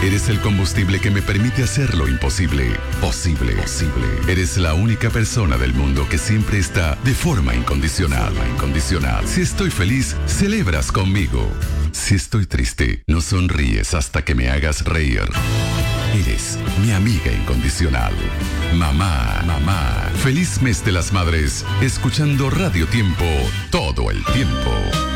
Eres el combustible que me permite hacer lo imposible, posible. Eres la única persona del mundo que siempre está de forma incondicional. Si estoy feliz, celebras conmigo. Si estoy triste, no sonríes hasta que me hagas reír. Eres mi amiga incondicional. Mamá. Feliz mes de las madres, escuchando Radio Tiempo todo el tiempo.